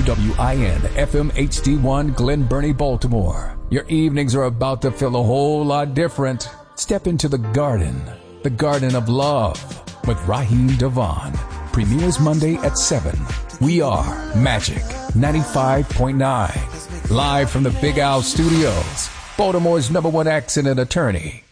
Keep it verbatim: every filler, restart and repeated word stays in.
W I N F M H D one Glen Burnie, Baltimore. Your evenings are about to feel a whole lot different. Step into the garden, the garden of love, with Raheem Devon. Premieres Monday at seven. We are Magic ninety-five point nine. Live from the Big Owl Studios, Baltimore's number one accident attorney,